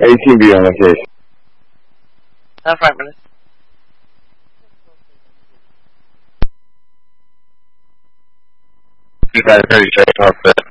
ATV on location. Affirmative. You guys heard each other.